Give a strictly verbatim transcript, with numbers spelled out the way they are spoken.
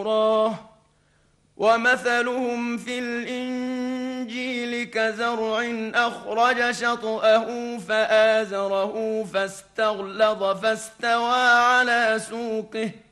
التوراة ومثلهم في الإنجيل كزرع أخرج شطأه فآزره فاستغلظ فاستوى على سوقه